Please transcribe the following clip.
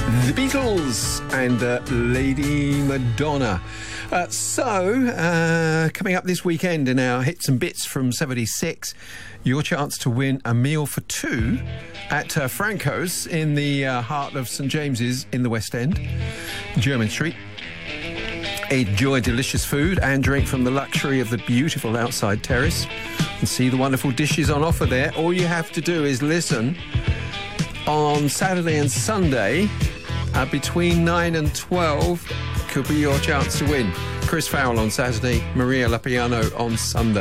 The Beatles and Lady Madonna. Coming up this weekend in our Hits and Bits from 76, your chance to win a meal for two at Franco's in the heart of St James's in the West End, Jermyn Street. Enjoy delicious food and drink from the luxury of the beautiful outside terrace and see the wonderful dishes on offer there. All you have to do is listen on Saturday and Sunday between 9 and 12 could be your chance to win. Chris Farrell on Saturday, Maria Lapiano on Sunday.